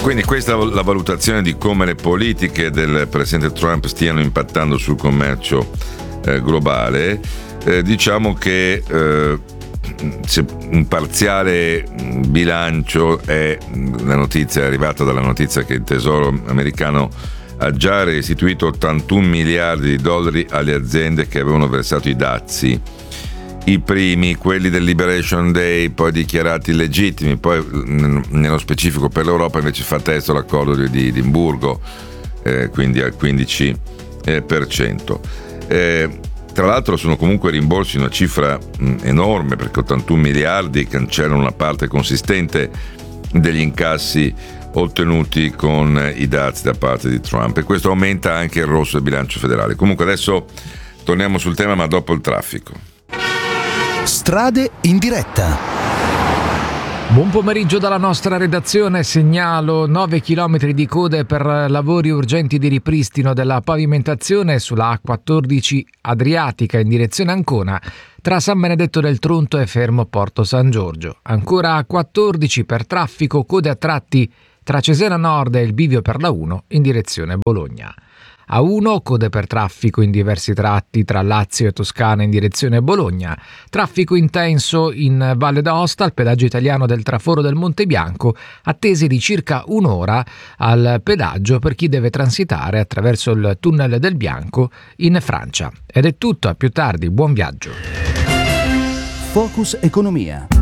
Quindi questa è la valutazione di come le politiche del presidente Trump stiano impattando sul commercio globale. Diciamo che se un parziale bilancio è la notizia, è arrivata dalla notizia che il Tesoro americano ha già restituito 81 miliardi di dollari alle aziende che avevano versato i dazi. I primi, quelli del Liberation Day, poi dichiarati illegittimi, poi nello specifico per l'Europa invece fa testo l'accordo di Edimburgo, quindi al 15%. Tra l'altro sono comunque rimborsi una cifra enorme, perché 81 miliardi cancellano una parte consistente degli incassi ottenuti con i dazi da parte di Trump, e questo aumenta anche il rosso del bilancio federale. Comunque adesso torniamo sul tema, ma dopo il traffico. Strade in diretta. Buon pomeriggio dalla nostra redazione. Segnalo 9 chilometri di code per lavori urgenti di ripristino della pavimentazione sulla A14 Adriatica in direzione Ancona tra San Benedetto del Tronto e Fermo Porto San Giorgio. Ancora A14 per traffico, code a tratti tra Cesena Nord e il bivio per la 1 in direzione Bologna. A1 code per traffico in diversi tratti tra Lazio e Toscana in direzione Bologna, traffico intenso in Valle d'Aosta al pedaggio italiano del traforo del Monte Bianco, attese di circa un'ora al pedaggio per chi deve transitare attraverso il tunnel del Bianco in Francia. Ed è tutto, a più tardi, buon viaggio. Focus Economia.